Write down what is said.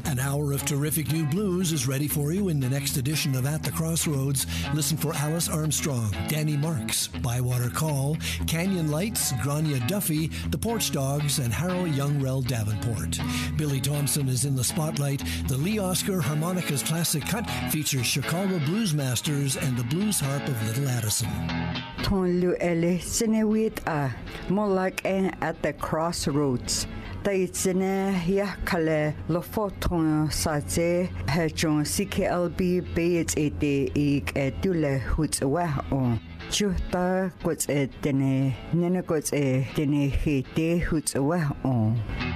An hour of terrific new blues is ready for you in the next edition of At the Crossroads. Listen for Alice Armstrong, Danny Marks, Bywater Call, Canyon Lights, Grania Duffy, The Porch Dogs, and Harold Youngrell Davenport. Billy Thompson is in the spotlight. The Lee Oscar Harmonicas Classic Cut features Chicago Blues Masters and the Blues Harp of Little Addison. Ton lu ele sinewit a molak at the Crossroads. Taitsine yakale lofoton saze hejon CKLB beit ete ik edule hutwa on chuta gots etene nene gots etene hete hutwa on